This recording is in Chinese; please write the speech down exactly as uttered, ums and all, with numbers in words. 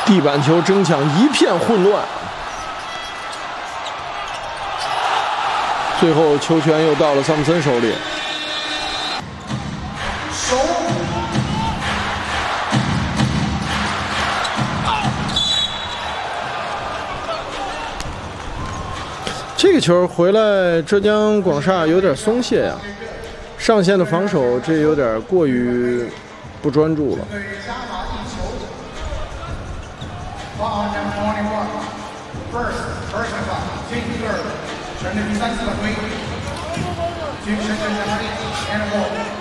地板球争抢一片混乱，最后球权又到了桑普森手里。这个球回来，浙江广厦有点松懈呀、啊，上线的防守这有点过于不专注了。全队第三次的回归，军神队的胜利，